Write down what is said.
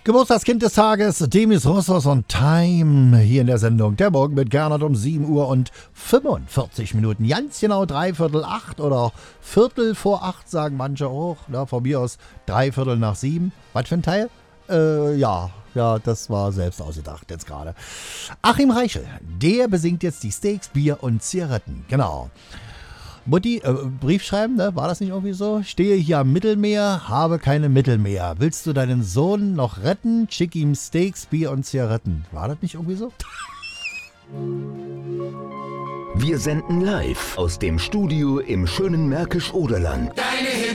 Geburtstagskind des Tages, Demis Roussos und Time hier in der Sendung. Der Morgen mit Gernot um 7 Uhr und 45 Minuten. Ganz genau 7:45 oder Viertel vor 8 sagen manche auch. Ja, von mir aus 7:15. Was für ein Teil? Ja, das war selbst ausgedacht jetzt gerade. Achim Reichel, der besingt jetzt die Steaks, Bier und Zigaretten. Genau. Mutti, Brief schreiben, ne? War das nicht irgendwie so? Stehe hier am Mittelmeer, habe keine Mittel mehr. Willst du deinen Sohn noch retten? Schick ihm Steaks, Bier und Zigaretten. War das nicht irgendwie so? Wir senden live aus dem Studio im schönen Märkisch-Oderland.